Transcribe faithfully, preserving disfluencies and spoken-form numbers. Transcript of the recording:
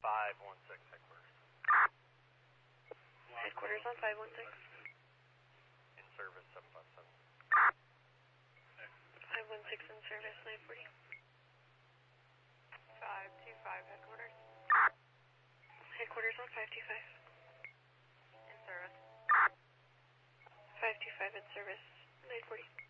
five one six headquarters. Headquarters on five one six. In service seven five seven. five one six in service nine forty. five two five headquarters. Headquarters on five two five. In service. five two five in service nine forty.